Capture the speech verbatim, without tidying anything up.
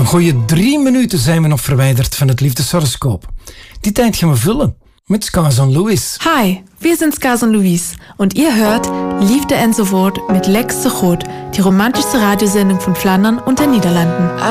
goede drie minuten zijn we nog verwijderd van het liefdeshoroscoop. Die tijd gaan we vullen mit Skars und Louis. Hi, wir sind Skars und Louis und ihr hört Liefde en so Woord mit Lex de Groot, die romantischste Radiosendung von Flandern und der Niederlanden.